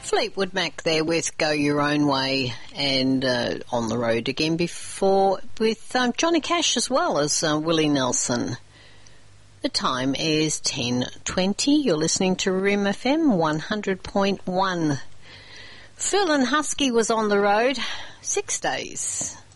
Fleetwood Mac there with Go Your Own Way, and on the road again before with Johnny Cash as well as Willie Nelson. The time is 10:20. You're listening to Rim FM 100.1. Phil and Husky was on the road 6 days.